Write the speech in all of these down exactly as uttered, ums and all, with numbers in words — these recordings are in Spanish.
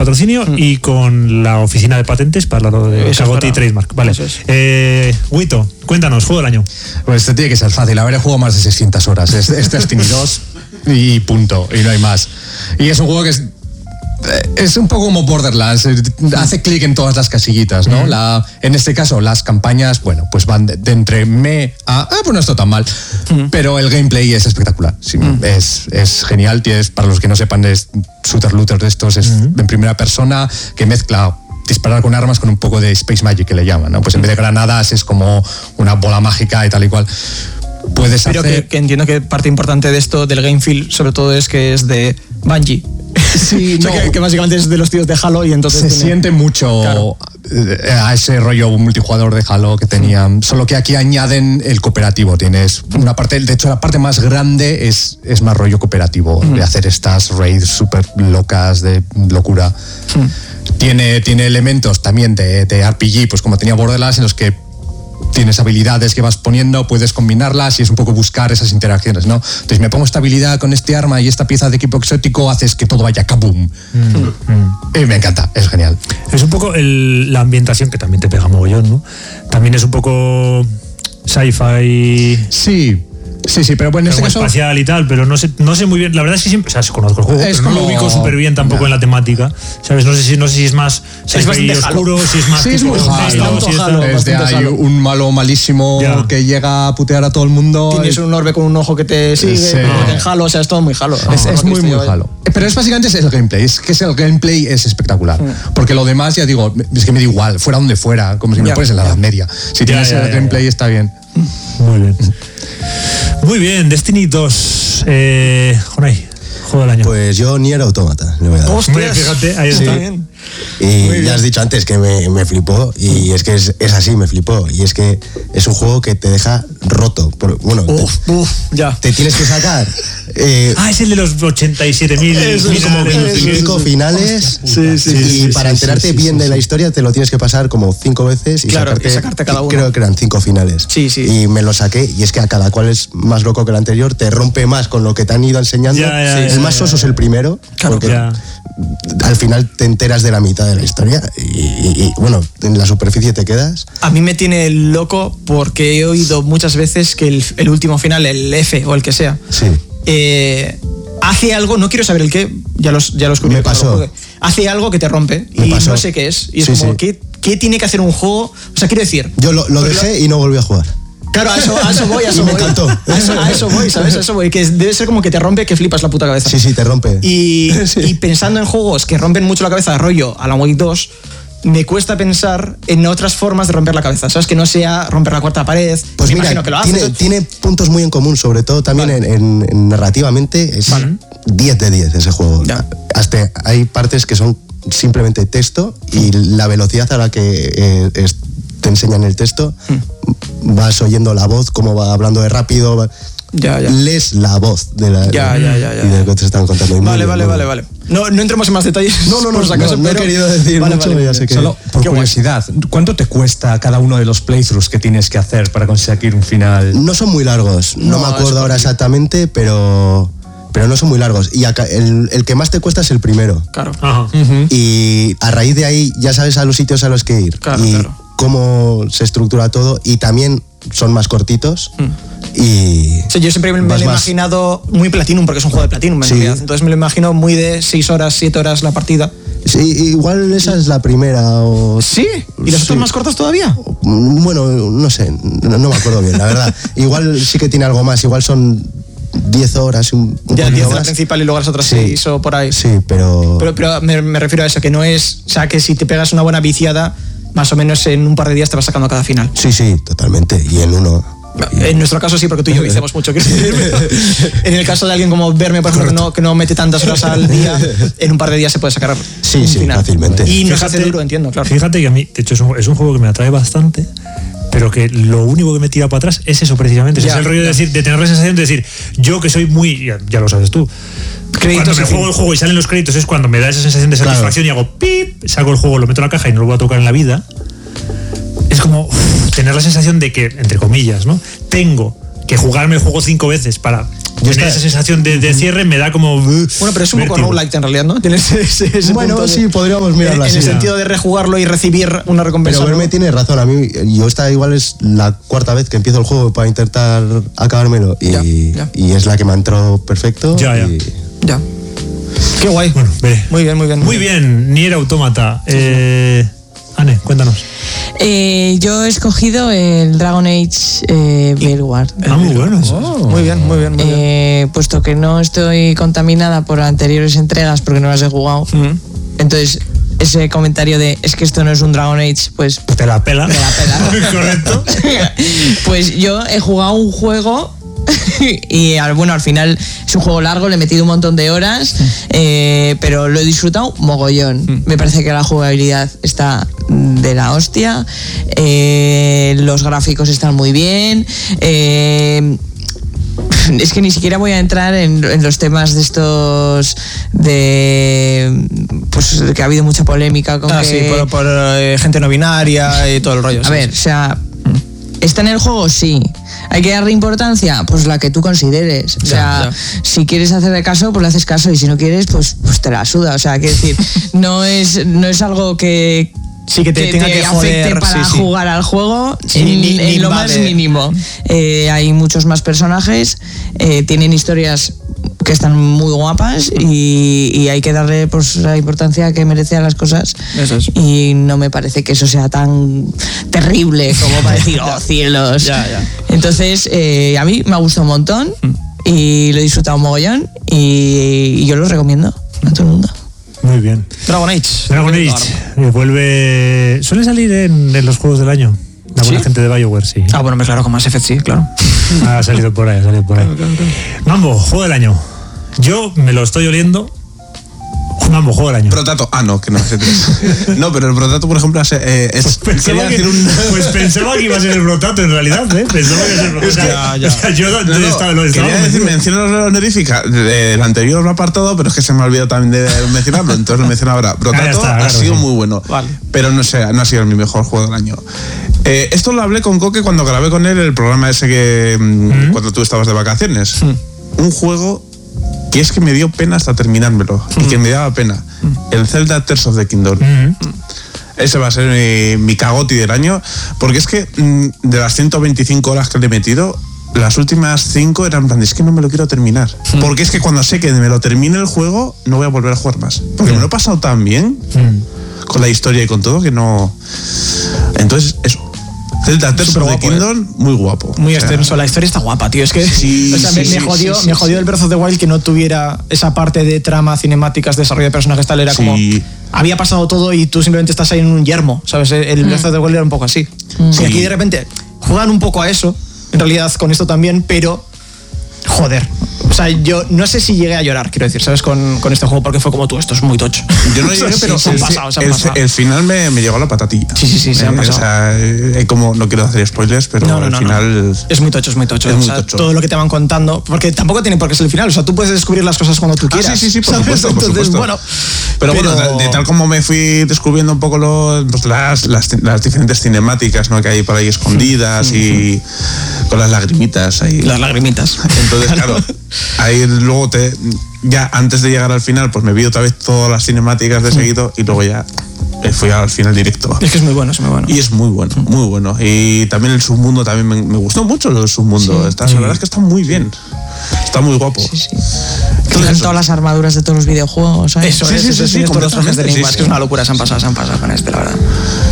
patrocinio mm. y con la oficina de patentes para lo de Kagoti Trademark. Vale. Es. Eh, Wito, cuéntanos, juego del año. Pues este tiene que ser fácil. Haber jugado más de seiscientas horas. Este es Destiny dos y punto. Y no hay más. Y es un juego que es. Es un poco como Borderlands, hace clic en todas las casillitas, ¿no? Mm. La, en este caso, las campañas, bueno, pues van de, de entre me a, ah, pues no está tan mal, mm. pero el gameplay es espectacular, sí, mm. es, es genial, tienes, para los que no sepan, es shooter-looter de estos, es mm. en primera persona, que mezcla disparar con armas con un poco de Space Magic, que le llaman, ¿no? Pues en vez de granadas es como una bola mágica y tal y cual. Puedes pero hacer... que, que entiendo que parte importante de esto, del game feel, sobre todo es que es de Bungie. Sí, no. o sea, que, que básicamente es de los tíos de Halo y entonces... Se tiene... siente mucho claro. a ese rollo multijugador de Halo que tenían, solo que aquí añaden el cooperativo. Tienes una parte, de hecho la parte más grande es, es más rollo cooperativo, mm. de hacer estas raids súper locas de locura. Mm. Tiene, tiene elementos también de, de R P G, pues como tenía Borderlands, en los que tienes habilidades que vas poniendo, puedes combinarlas y es un poco buscar esas interacciones, ¿no? Entonces me pongo esta habilidad con este arma y esta pieza de equipo exótico, haces que todo vaya kaboom. Mm, mm. Y me encanta, es genial. Es un poco el, la ambientación que también te pega mogollón, ¿no? También es un poco sci-fi. Sí. Sí, sí, pero bueno, en este caso... espacial y tal, pero no sé, no sé muy bien. La verdad es que siempre, o sea, conozco el juego, es pero como... no lo ubico súper bien tampoco no. en la temática. ¿Sabes? No sé si, no sé si es más es bastante oscuro, si es más... Sí, es muy Halo. Si es de hay un malo malísimo yeah. que llega a putear a todo el mundo. Tienes un orbe con un ojo que te sigue, sí. no. en Halo, o sea, es todo muy Halo. Oh, es es muy, muy Halo. Pero es básicamente es el gameplay. Es que es el gameplay es espectacular. Sí. Porque lo demás, ya digo, es que me da igual, fuera donde fuera, como si me yeah. pones en la Edad Media. Si tienes yeah, yeah, el gameplay, yeah. está bien. Muy bien. Muy bien, Destiny dos. Eh, Jonay, juego del año. Pues yo Nier Automata le voy a dar. Hostias, fíjate, ahí sí. está. Bien. Y ya has dicho antes que me, me flipó, y es que es, es así, me flipó. Y es que es un juego que te deja roto. Por, bueno, uf, te, uf, ya. te tienes que sacar. Eh, ah, es el de los ochenta y siete mil como veinticinco finales. Sí, sí, y sí, para sí, enterarte sí, sí, bien sí, de sí. la historia te lo tienes que pasar como cinco veces y, claro, sacarte, y sacarte cada uno. Creo que eran cinco finales. Sí, sí. Y me lo saqué, y es que a cada cual es más loco que el anterior, te rompe más con lo que te han ido enseñando. Ya, ya, sí, ya, el más soso es el primero, claro, porque ya. al final te enteras de la mitad de la historia y, y, y bueno, en la superficie te quedas. A mí me tiene loco porque he oído muchas veces que el, el último final, el F o el que sea, sí. eh, hace algo, no quiero saber el qué, ya los ya los Me pasó. Hace algo que te rompe Me y pasó. no sé qué es. Y es sí, como, sí. ¿qué, ¿qué tiene que hacer un juego? O sea, quiero decir... Yo lo, lo dejé lo... y no volví a jugar. Claro, a eso, a eso voy, a eso y me voy. encantó. A eso, a eso voy, ¿sabes? A eso voy. Que debe ser como que te rompe, que flipas la puta cabeza. Sí, sí, te rompe. Y, sí. y pensando en juegos que rompen mucho la cabeza, rollo Alan Wake dos, me cuesta pensar en otras formas de romper la cabeza, ¿sabes? Que no sea romper la cuarta pared. Pues mira, imagino que lo hace. Tiene, tiene puntos muy en común, sobre todo también vale. en, en, en narrativamente. Es vale. diez de diez ese juego. Ya. Hasta hay partes que son simplemente texto y la velocidad a la que eh, es, te enseñan el texto, mm. vas oyendo la voz, cómo va hablando de rápido. Va, ya, ya. lees la voz de la ya, ya, ya, ya, y de lo que te están contando. Vale, bien, vale, vale, vale. No, no entremos en más detalles. No, no, no, por acaso, no, no pero... he querido decir vale, mucho, vale, ya sé que... Solo por Qué curiosidad, guay. ¿Cuánto te cuesta cada uno de los playthroughs que tienes que hacer para conseguir un final? No son muy largos, no, no me acuerdo ahora exactamente, pero... pero no son muy largos. Y acá, el, el que más te cuesta es el primero. Claro. Ajá. Uh-huh. Y a raíz de ahí ya sabes a los sitios a los que ir. Claro, y claro. cómo se estructura todo. Y también son más cortitos. Mm. Y o sea, yo siempre me, me lo he más... imaginado muy Platinum, porque es un juego de Platinum en sí. realidad. Entonces me lo imagino muy de seis horas, siete horas la partida. Sí, igual esa es la primera. O... ¿Sí? ¿Y las sí. otras más cortas todavía? Bueno, no sé, no, no me acuerdo bien, la verdad. Igual sí que tiene algo más, igual son diez horas, un, un ya diez más. La principal y luego las otras sí. seis o por ahí. Sí, pero... Pero, pero me, me refiero a eso, que no es... O sea, que si te pegas una buena viciada, más o menos en un par de días te vas sacando cada final. Sí, sí, totalmente. Y en uno... En nuestro caso sí, porque tú y yo viciamos mucho. En el caso de alguien como Verme, por ejemplo, que no, que no mete tantas horas al día, en un par de días se puede sacar sí, un sí, final. Fácilmente. Y nos hace duro, entiendo, claro. Fíjate que a mí, de hecho, es un, es un juego que me atrae bastante, pero que lo único que me tira para atrás es eso precisamente. Ya, es el rollo de, decir, de tener la sensación de decir, yo que soy muy, ya, ya lo sabes tú, créditos, cuando me juego el juego y salen los créditos es cuando me da esa sensación de satisfacción, claro. Y hago pip, saco el juego, lo meto en la caja y no lo voy a tocar en la vida. Es como uf, tener la sensación de que, entre comillas, ¿no? Tengo que jugarme el juego cinco veces para Yo tener esa sensación de, de cierre me da como... Uh, bueno, pero es un vértigo. poco roguelike en realidad, ¿no? Tienes ese, ese Bueno, punto de, sí, podríamos mirarlo en, así. en el sentido de rejugarlo y recibir una recompensa. Pero Verme tiene razón. A mí, yo esta igual es la cuarta vez que empiezo el juego para intentar acabármelo. Y, Ya, ya. y es la que me ha entrado perfecto. Ya, ya. y- Ya. Qué guay. Bueno, ve. Muy bien, muy bien. Muy bien, Nier Automata. Eh, Ane, cuéntanos. Eh, yo he escogido el Dragon Age eh, Veilguard. Ah, muy bueno. Oh, muy bien, muy bien, muy bien. Eh, puesto que no estoy contaminada por anteriores entregas porque no las he jugado. Mm. Entonces, ese comentario de es que esto no es un Dragon Age, pues Te la pela. me la pela. Correcto. Pues yo he jugado un juego y al- bueno, al final es un juego largo, le he metido un montón de horas, eh, pero lo he disfrutado mogollón. Me parece que la jugabilidad está de la hostia, eh, los gráficos están muy bien. eh, Es que ni siquiera voy a entrar en, en los temas de estos de pues que ha habido mucha polémica con Ah, que... sí, por, por, eh, gente no binaria y todo el rollo. A sí, ver, sí. o sea, ¿está en el juego? Sí. ¿Hay que darle importancia? Pues la que tú consideres. O Ya, sea, ya. si quieres hacerle caso, pues le haces caso. Y si no quieres, pues, pues te la suda. O sea, quiero decir, no es, no es algo que, Sí, que te que tenga te que afecte joder, para sí, sí. jugar al juego Sí, en, ni- ni en lo más invade. mínimo. Eh, hay muchos más personajes, eh, tienen historias que están muy guapas y, y hay que darle pues, la importancia que merece a las cosas. Eso es. Y no me parece que eso sea tan terrible como para decir, oh cielos. Ya, ya. Entonces, eh, a mí me ha gustado un montón y lo he disfrutado un mogollón y, y yo lo recomiendo a todo el mundo. Muy bien. Dragon Age. Dragon Age eh, vuelve... Suele salir en, en los juegos del año. La buena ¿Sí? gente de BioWare, sí. Ah, bueno, me claro, con Mass Effect, sí, claro. Ha salido por ahí, ha salido por ahí. Mambo, juego del año. Yo me lo estoy oliendo. Mambo, juego del año. Protato. Ah, no, que no es E tres. No, pero el Protato, por ejemplo, es. eh, es Pensaba quería que, decir un. pues pensaba que iba a ser el Brotato en realidad, ¿eh? Pensaba que iba a ser el Brotato. O sea, Ya, ya. o sea, yo No, no, estaba, lo estaba quería decir convencido. mención honorífica del anterior apartado, pero es que se me ha olvidado también de mencionarlo, entonces lo menciono ahora. Protato Ah, ya está, ha claro, sido sí. muy bueno, Vale. pero no sé, no ha sido mi mejor juego del año. Eh, esto lo hablé con Coque cuando grabé con él el programa ese que mm, cuando tú estabas de vacaciones. Un juego que es que me dio pena hasta terminármelo y que me daba pena. El Zelda Tears of the Kingdom. Mm. Ese va a ser mi, mi cagoti del año, porque es que mm, de las ciento veinticinco horas que le he metido, las últimas cinco eran en plan, es que no me lo quiero terminar. Porque es que cuando sé que me lo termine el juego, no voy a volver a jugar más. Porque me lo he pasado tan bien Mm. con la historia y con todo que no... Entonces, eso. Zelda Tears of the Superguapo, Kingdom, muy guapo. Muy O sea, extenso. La historia está guapa, tío. Es que Sí, o sea, sí, me, me sí, jodió, sí, sí, me jodió sí. el Breath of the Wild que no tuviera esa parte de trama, cinemáticas, desarrollo de personajes, tal. Era Sí. como. Había pasado todo y tú simplemente estás ahí en un yermo, ¿sabes? El Breath of the Wild era un poco así. Sí. Y aquí de repente juegan un poco a eso, en realidad con esto también, pero. Joder. O sea, yo no sé si llegué a llorar, quiero decir, ¿sabes? Con, con este juego, porque fue como tú, esto es muy tocho. Yo no llegué, pero se han el, pasado, se han el- pasado. el final me, me llegó a la patatilla. Sí, sí, sí, se han Eh, pasado. O sea, eh, como no quiero hacer spoilers, pero No, no, al no, final. no. Es muy tocho, es muy tocho. Es o muy sea, tocho. todo lo que te van contando, porque tampoco tiene por qué ser el final. O sea, tú puedes descubrir las cosas cuando tú Ah, quieras. sí, sí, sí, por ¿sabes? supuesto, por Entonces, supuesto. bueno. Pero, bueno, de, de tal como me fui descubriendo un poco lo- pues las, las, las diferentes cinemáticas, ¿no? Que hay por ahí escondidas y con las lagrimitas ahí. Las lagrimitas. Entonces, claro, ahí luego te. Ya antes de llegar al final, pues me vi otra vez todas las cinemáticas de seguido y luego ya eh, fui al final directo. Es que es muy bueno, es muy bueno. Y es muy bueno, muy bueno. Y también el submundo también me, me gustó mucho lo del submundo. Está, La verdad es que está muy bien. Está muy guapo. Sí, sí. Entonces, Tienen eso. todas las armaduras de todos los videojuegos, ¿sabes? Eso Sí, es, sí, eso sí, es, sí, todos los trajes de completamente, Link, sí, es que es sí. una locura, se han pasado, se han pasado con este, la verdad.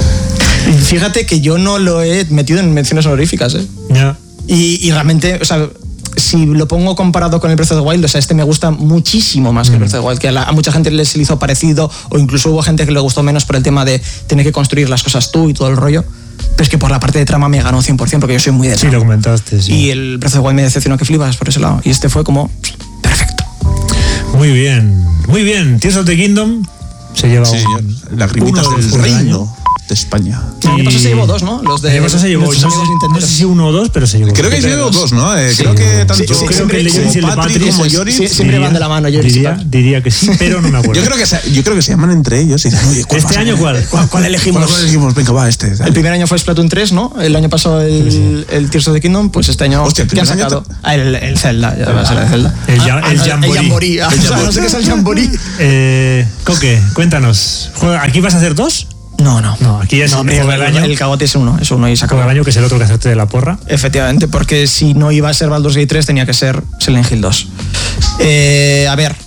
Fíjate que yo no lo he metido en menciones honoríficas, ¿eh? Ya. Y, y realmente, o sea, si lo pongo comparado con el Breath of the Wild, o sea, este me gusta muchísimo más que el Breath of the Wild, que a, la- a mucha gente les hizo parecido, o incluso hubo gente que le gustó menos por el tema de tener que construir las cosas tú y todo el rollo. Pero es que por la parte de trama me ganó cien por ciento, porque yo soy muy de Sí, trama. lo comentaste, sí. Y el Breath of the Wild me decepcionó que flipas por ese lado. Y este fue como perfecto. Muy bien, muy bien. Tears of the Kingdom se lleva Sí, un, señor. Lagrimitas uno de los del juegos del reino. año. de España. El año pasado se llevó dos, ¿no? Los de el año pasado se llevó, no, amigos sé, no sé si uno o dos, pero se llevó. Creo que se llevó dos, ¿no? Eh, sí, creo que tanto sí, sí, creo siempre, que el siempre, como Patrick como Yoris sí, siempre diría, van de la mano. Yoris diría, diría que sí, pero no me acuerdo. Yo creo que se, yo creo que se llaman entre ellos y dicen, oye, ¿cuál ¿este año cuál? ¿Cuál, cuál elegimos? ¿Cuál elegimos? Venga, va, este. Dale. El primer año fue Splatoon tres, ¿no? El año pasado el, sí. el Tears of the Kingdom, pues este año Hostia, ¿qué han sacado? Te... Ah, el, el Zelda, ya va a ser el Zelda. El, ah, el, ah, Jamboree. El Jamboree. Ah, o sea, no sé qué es el Jamboree. Eh, Coque, cuéntanos. ¿Aquí vas a hacer dos? No, no. No, aquí es no, el, el, el año. El cagote es uno, es uno y saca. El año que es el otro que hacerte de la porra. Efectivamente, porque si no iba a ser Baldur's Gate tres, tenía que ser Silent Hill dos. Eh, a ver.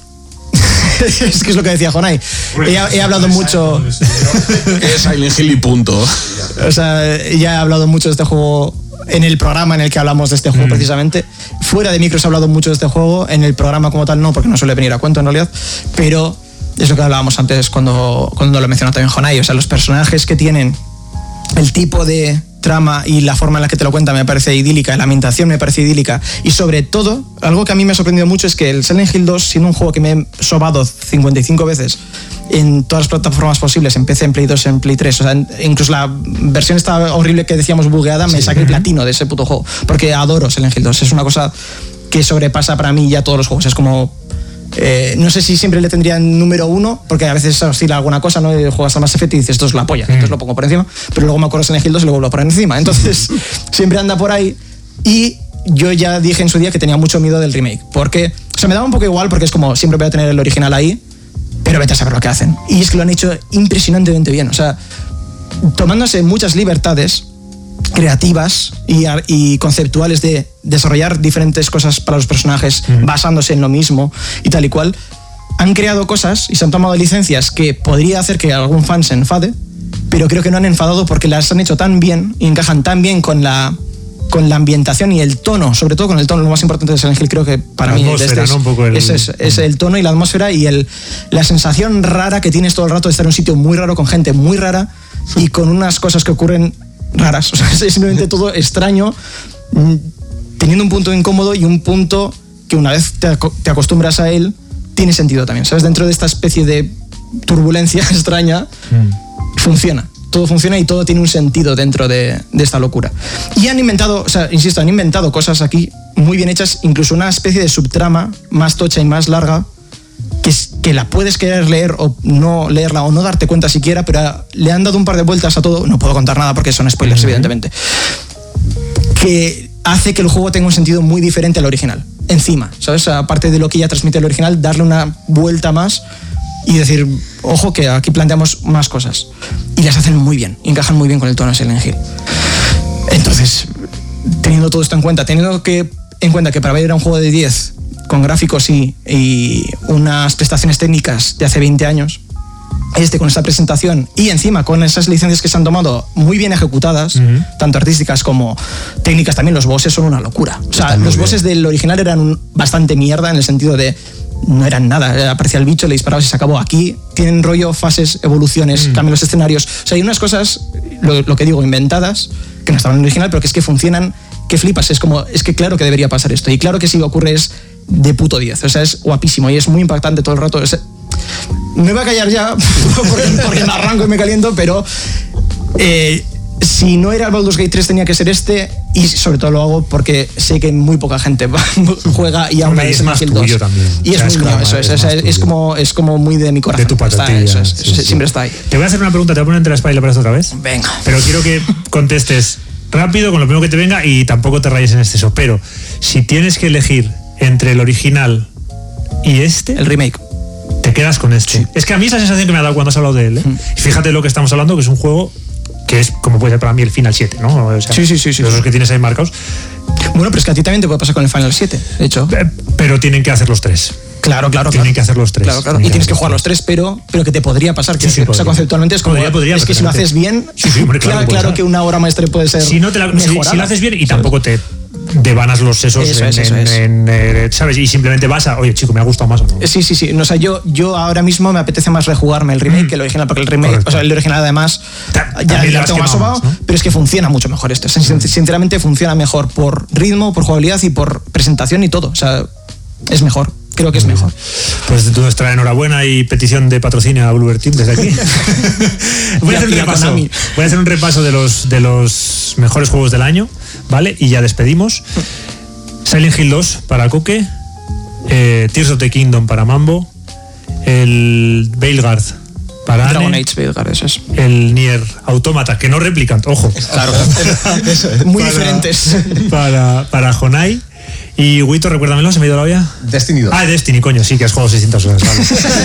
Es que es lo que decía Jonai. He, he hablado mucho. Es Silent Hill y punto. O sea, ya he hablado mucho de este juego en el programa en el que hablamos de este juego, mm. precisamente. Fuera de micros he hablado mucho de este juego. En el programa como tal no, porque no suele venir a cuento en realidad. Pero es lo que hablábamos antes cuando, cuando lo mencionó también Jonai. O sea, los personajes que tienen el tipo de trama y la forma en la que te lo cuenta me parece idílica, la ambientación me parece idílica y sobre todo, algo que a mí me ha sorprendido mucho es que el Silent Hill dos, siendo un juego que me he sobado cincuenta y cinco veces en todas las plataformas posibles, en P C, en Play dos, en Play tres, o sea, incluso la versión esta horrible que decíamos bugueada, me sí. saqué el platino de ese puto juego, porque adoro Silent Hill dos, es una cosa que sobrepasa para mí ya todos los juegos, es como... Eh, no sé si siempre le tendrían número uno, porque a veces oscila alguna cosa, ¿no? Juegas a Mass Effect y dices, esto es la polla, mm. entonces lo pongo por encima, pero luego me acuerdo de Silent Hill dos y lo vuelvo a poner encima. Entonces, siempre anda por ahí. Y yo ya dije en su día que tenía mucho miedo del remake, porque, o sea, me daba un poco igual, porque es como, siempre voy a tener el original ahí, pero vete a saber lo que hacen. Y es que lo han hecho impresionantemente bien, o sea, tomándose muchas libertades creativas y, y conceptuales de desarrollar diferentes cosas para los personajes mm. basándose en lo mismo y tal y cual, han creado cosas y se han tomado licencias que podría hacer que algún fan se enfade, pero creo que no han enfadado porque las han hecho tan bien y encajan tan bien con la con la ambientación y el tono, sobre todo con el tono, lo más importante de Silent Hill creo que para la mí atmósfera, es, ¿no? Un poco el... es, es, es el tono y la atmósfera y el, la sensación rara que tienes todo el rato de estar en un sitio muy raro con gente muy rara y con unas cosas que ocurren raras, o sea, es simplemente todo extraño, teniendo un punto incómodo y un punto que una vez te, te acostumbras a él, tiene sentido también, ¿sabes? Dentro de esta especie de turbulencia extraña, mm. funciona, todo funciona y todo tiene un sentido dentro de, de esta locura. Y han inventado, o sea, insisto, han inventado cosas aquí muy bien hechas, incluso una especie de subtrama más tocha y más larga, que, es, que la puedes querer leer o no leerla o no darte cuenta siquiera, pero le han dado un par de vueltas a todo, no puedo contar nada porque son spoilers, uh-huh. evidentemente, que hace que el juego tenga un sentido muy diferente al original, encima, ¿sabes? Aparte de lo que ya transmite el original, darle una vuelta más y decir, ojo que aquí planteamos más cosas, y las hacen muy bien, encajan muy bien con el tono de Silent Hill. Entonces, teniendo todo esto en cuenta, teniendo que, en cuenta que para ver era un juego de diez con gráficos y, y unas prestaciones técnicas de hace veinte años, este con esta presentación y encima con esas licencias que se han tomado muy bien ejecutadas, uh-huh. tanto artísticas como técnicas también, los bosses son una locura. O sea, los bosses del original eran un, bastante mierda en el sentido de no eran nada, aparecía el bicho, le disparabas y se acabó. Aquí tienen rollo, fases, evoluciones, uh-huh. cambian los escenarios. O sea, hay unas cosas, lo, lo que digo, inventadas, que no estaban en el original, pero que es que funcionan, que flipas. Es como, es que claro que debería pasar esto. Y claro que si ocurre es de puto diez, o sea, es guapísimo y es muy impactante todo el rato. Es, me voy a callar ya porque, porque me arranco y me caliento, pero eh, si no era el Baldur's Gate tres tenía que ser este, y sobre todo lo hago porque sé que muy poca gente juega y aún es más tuyo también. Y es, o sea, es muy mío, eso es, es, es, es, como, es como muy de mi corazón. De tu patatilla. Está, eso es, sí, sí. Siempre está ahí. Te voy a hacer una pregunta, te voy a poner entre la espada y la pared otra vez. Venga. Pero quiero que contestes rápido con lo primero que te venga y tampoco te rayes en exceso. Pero si tienes que elegir entre el original y este, el remake, te quedas con este. Sí. Es que a mí es la sensación que me ha dado cuando has hablado de él, ¿eh? Mm. Y fíjate lo que estamos hablando, que es un juego que es como puede ser para mí el Final siete, ¿no? O sea, sí, sí, sí, sí. Los que tienes ahí marcados. Bueno, pero es que a ti también te puede pasar con el Final siete, de hecho. Pero tienen que hacer los tres. Claro, claro, Tienen claro. que hacer los tres. Claro, claro. Tienen y tienes que, que jugar los tres, pero, pero que te podría pasar. Que sí, sí, o sea, conceptualmente es como. Podría, podría, es que si lo haces bien, sí, sí, hombre, claro, claro, claro que una obra maestra puede ser. Si, no te la, si, si lo haces bien y tampoco te devanas los sesos eso en, es, eso en, es. en, en, ¿sabes? Y simplemente vas a, oye, chico, me ha gustado más o no. Sí, sí, sí. O sea, yo, yo ahora mismo me apetece más rejugarme el remake mm. que el original, porque el remake, Correcto. o sea, el original además Ta- ya, ya lo tengo más sobado, ¿no? Pero es que funciona mucho mejor este. O sea, mm. Sinceramente funciona mejor por ritmo, por jugabilidad y por presentación y todo. O sea, es mejor. creo que es mejor. Pues nuestra enhorabuena y petición de patrocinio a Bluebird Team desde aquí. voy, a hacer un repaso, voy a hacer un repaso de los, de los mejores juegos del año, ¿vale? Y ya despedimos. Silent Hill dos para Coque, eh, Tears of the Kingdom para Mambo, el Veilguard para Ane, Dragon Age Veilguard, eso es. el Nier Automata, que no replican, ojo. Claro, muy para, diferentes. Para, para Jonai. Y Wito, recuérdamelo, ¿se me ha ido la olla? Destiny dos. Ah, Destiny, coño, sí, que has jugado seiscientas horas, vale.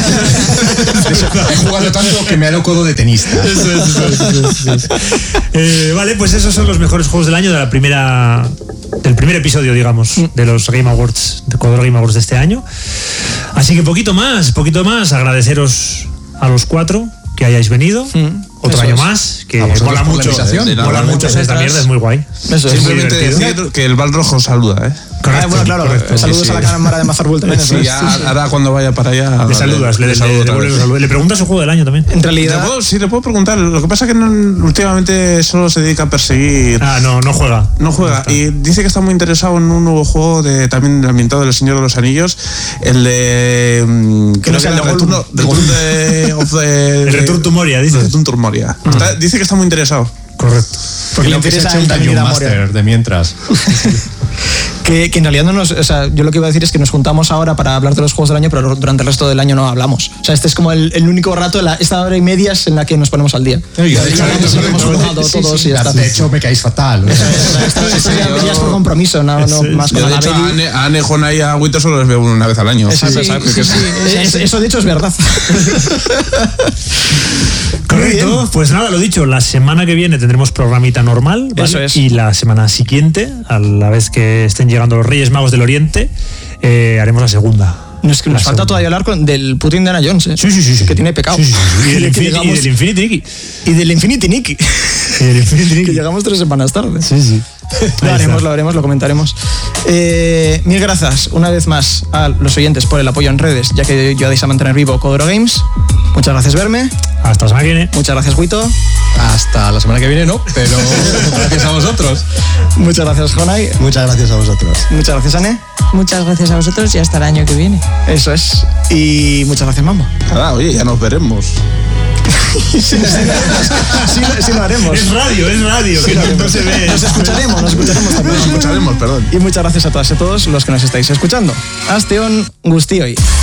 He jugado tanto que me ha dado codo de tenista. Eso es, eso es, eso es. Eh, vale, pues esos son los mejores juegos del año de la primera, del primer episodio, digamos, de los Game Awards, de Codor Game Awards de este año. Así que poquito más, poquito más, agradeceros a los cuatro que hayáis venido. Mm, Otro año es. más, que mola mucho. Mola mucho esta mierda, es muy guay. Eso Simplemente es decir que el Val Rojo saluda, ¿eh? Correcto, ah, bueno, claro, correcto. Saludos sí, sí. a la cámara de Mazarbul también. Sí, ya, sí, sí. Ahora cuando vaya para allá. Le saludas, le, le, le, le, le, le preguntas su juego del año también. En realidad. ¿Le puedo, sí, le puedo preguntar. Lo que pasa es que no, últimamente solo se dedica a perseguir. Ah, no, no juega. No juega. No y dice que está muy interesado en un nuevo juego de también ambientado del Señor de los Anillos. El de. Que no sea el de Return de. El Return to Moria, dice. El Return to Moria. Mm. Está, dice que está muy interesado. Correcto. Porque le interesa un Dungeon Master de mientras. Que, que en realidad no nos, o sea, yo lo que iba a decir es que nos juntamos ahora para hablar de los juegos del año, pero durante el resto del año no hablamos. O sea, este es como el, el único rato, la, esta hora y media es en la que nos ponemos al día. De hecho, hemos jugado todos y ya está. De hecho, me caéis fatal. Esto ya es por compromiso, no, no más con la Beli. A Ane, Jona y a Winter solo les veo una vez al año. Eso, sí, sí, sí, sí. Eso de hecho es verdad. Correcto, pues nada, lo dicho, la semana que viene tendremos programita normal, ¿vale? Eso es. Y la semana siguiente, a la vez que estén llegando los Reyes Magos del Oriente, eh, haremos la segunda. No, es que nos falta todavía hablar con, del puto Indiana Jones, ¿eh? Sí, sí, sí, sí. Que tiene pecado. Sí, sí, sí. Y, del Infinity, llegamos, y del Infinity Nicky. Y del Infinity Nicky. Y del Infinity Nicky. Que llegamos tres semanas tarde. Sí, sí. Lo haremos, lo haremos, lo comentaremos. Eh, mil gracias una vez más a los oyentes por el apoyo en redes, ya que ayudáis a mantener vivo Codoro Games. Muchas gracias, Verme. Hasta la semana que viene. Muchas gracias, Wito. Hasta la semana que viene, no, pero gracias a vosotros. Muchas gracias, Jonai. Muchas gracias a vosotros. Muchas gracias, Ane. Muchas gracias a vosotros y hasta el año que viene. Eso es. Y muchas gracias, Mambo. Ah, oye, ya nos veremos. sí, sí, sí, sí lo haremos. Es radio, es radio, sí, que no, no se ve. Nos escucharemos, nos escucharemos también. Nos escucharemos, perdón. Y muchas gracias a todas y a todos los que nos estáis escuchando. Asteon Gustioi.